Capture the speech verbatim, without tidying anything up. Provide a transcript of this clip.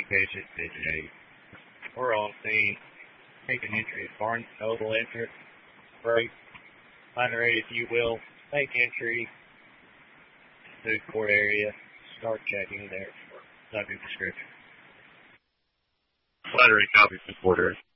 Visit, visit eight. We're on scene. Make an entry at Barnes Noble entrance. Break. Minor eight, if you will. Make entry. Food court area. Start checking there for subject description. Flattery copy from quarter.